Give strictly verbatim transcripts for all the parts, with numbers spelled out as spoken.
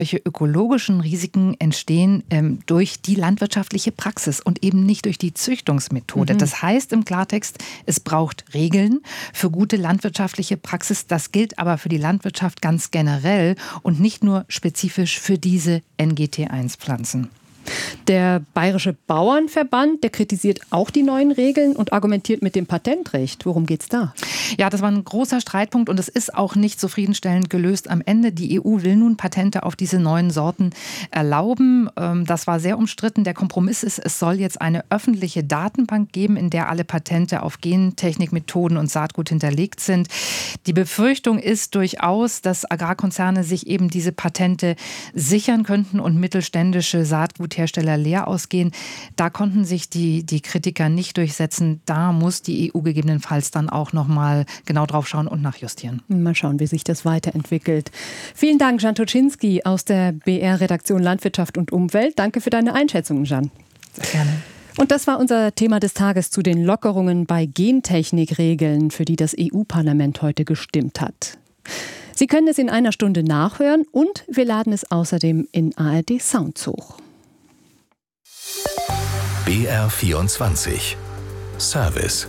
Solche ökologischen Risiken entstehen ähm, durch die landwirtschaftliche Praxis und eben nicht durch die Züchtungsmethode. Mhm. Das heißt im Klartext, es braucht Regeln für gute landwirtschaftliche Praxis. Das gilt aber für die Landwirtschaft ganz generell und nicht nur spezifisch für diese N G T eins Pflanzen. Der Bayerische Bauernverband, der kritisiert auch die neuen Regeln und argumentiert mit dem Patentrecht. Worum geht's da? Ja, das war ein großer Streitpunkt und es ist auch nicht zufriedenstellend gelöst am Ende. Die E U will nun Patente auf diese neuen Sorten erlauben. Das war sehr umstritten. Der Kompromiss ist, es soll jetzt eine öffentliche Datenbank geben, in der alle Patente auf Gentechnikmethoden und Saatgut hinterlegt sind. Die Befürchtung ist durchaus, dass Agrarkonzerne sich eben diese Patente sichern könnten und mittelständische Saatgut Hersteller leer ausgehen. Da konnten sich die, die Kritiker nicht durchsetzen. Da muss die E U gegebenenfalls dann auch noch mal genau drauf schauen und nachjustieren. Mal schauen, wie sich das weiterentwickelt. Vielen Dank, Jan Toczynski aus der B R-Redaktion Landwirtschaft und Umwelt. Danke für deine Einschätzung, Jan. Sehr gerne. Und das war unser Thema des Tages zu den Lockerungen bei Gentechnikregeln, für die das E U-Parlament heute gestimmt hat. Sie können es in einer Stunde nachhören und wir laden es außerdem in A R D Sounds hoch. B R vierundzwanzig Service.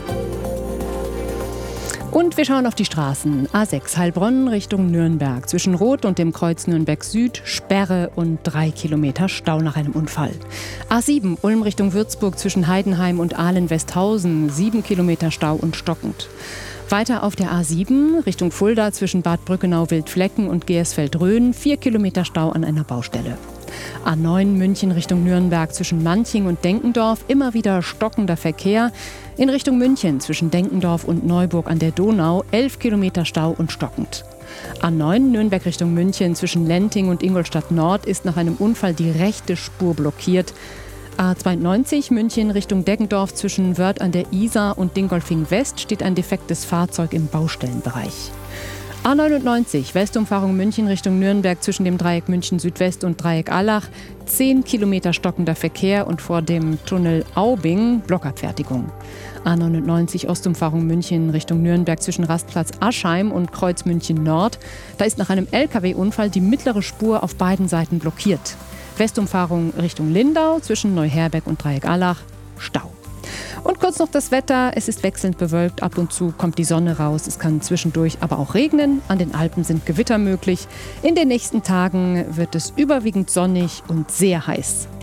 Und wir schauen auf die Straßen. A sechs Heilbronn Richtung Nürnberg. Zwischen Rot und dem Kreuz Nürnberg Süd Sperre und drei Kilometer Stau nach einem Unfall. A sieben Ulm Richtung Würzburg zwischen Heidenheim und Ahlen-Westhausen. Sieben Kilometer Stau und stockend. Weiter auf der A sieben Richtung Fulda zwischen Bad Brückenau-Wildflecken und Gersfeld-Rhön. Vier Kilometer Stau an einer Baustelle. A neun München Richtung Nürnberg zwischen Manching und Denkendorf. Immer wieder stockender Verkehr. In Richtung München zwischen Denkendorf und Neuburg an der Donau. Elf Kilometer Stau und stockend. A neun Nürnberg Richtung München zwischen Lenting und Ingolstadt Nord ist nach einem Unfall die rechte Spur blockiert. A zweiundneunzig München Richtung Deggendorf zwischen Wörth an der Isar und Dingolfing West steht ein defektes Fahrzeug im Baustellenbereich. A neunundneunzig Westumfahrung München Richtung Nürnberg zwischen dem Dreieck München Südwest und Dreieck Allach. zehn Kilometer stockender Verkehr und vor dem Tunnel Aubing Blockabfertigung. A neunundneunzig Ostumfahrung München Richtung Nürnberg zwischen Rastplatz Aschheim und Kreuz München Nord. Da ist nach einem L K W-Unfall die mittlere Spur auf beiden Seiten blockiert. Westumfahrung Richtung Lindau zwischen Neuherberg und Dreieck Allach, Stau. Und kurz noch das Wetter. Es ist wechselnd bewölkt. Ab und zu kommt die Sonne raus. Es kann zwischendurch aber auch regnen. An den Alpen sind Gewitter möglich. In den nächsten Tagen wird es überwiegend sonnig und sehr heiß.